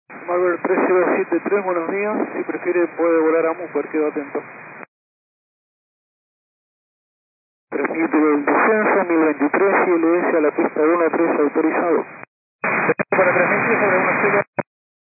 Malver 3073, buenos días. Si prefiere puede volar a Muper, quedo atento. Transmite el descenso 1023 ILS a la pista 13 autorizado. Para transmitir sobre 10